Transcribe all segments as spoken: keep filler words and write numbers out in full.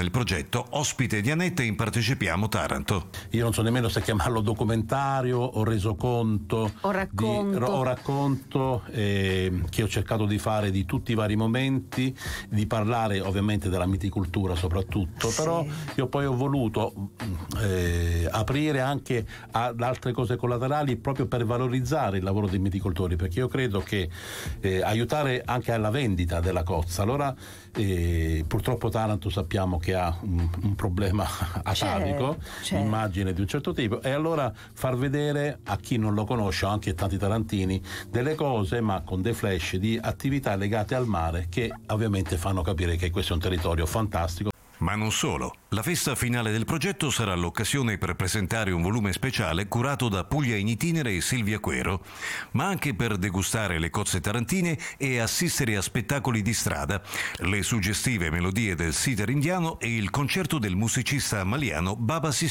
del progetto, ospite di Annette in Partecipiamo Taranto. Io non so nemmeno se chiamarlo documentario o resoconto o racconto, di, o racconto eh, che ho cercato di fare di tutti i vari momenti, di parlare ovviamente della miticultura soprattutto, sì. Però io poi ho voluto eh, aprire anche ad altre cose collaterali proprio per valorizzare il lavoro dei miticoltori, perché io credo che eh, aiutare anche alla vendita della cozza. Allora eh, purtroppo Taranto sappiamo che ha un, un problema atavico, c'è, c'è. immagine di un certo tipo, e allora far vedere a chi non lo conosce, anche tanti tarantini, delle cose ma con dei flash di attività legate al mare che ovviamente fanno capire che questo è un territorio fantastico. Ma non solo. La festa finale del progetto sarà l'occasione per presentare un volume speciale curato da Puglia in Itinere e Silvia Quero, ma anche per degustare le cozze tarantine e assistere a spettacoli di strada, le suggestive melodie del sitar indiano e il concerto del musicista maliano Baba Sis.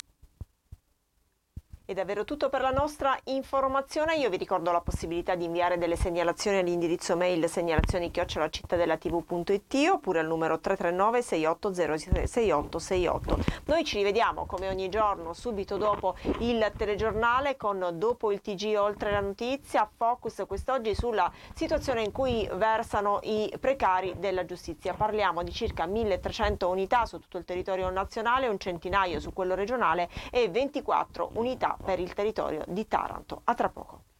È davvero tutto per la nostra informazione. Io vi ricordo la possibilità di inviare delle segnalazioni all'indirizzo mail segnalazioni chiocciola cittadellativ punto it oppure al numero tre tre nove sei otto zero sei otto sei otto. Noi ci rivediamo come ogni giorno subito dopo il telegiornale con Dopo il T G oltre la notizia, focus quest'oggi sulla situazione in cui versano i precari della giustizia. Parliamo di circa milletrecento unità su tutto il territorio nazionale, un centinaio su quello regionale e ventiquattro unità per il territorio di Taranto. A tra poco.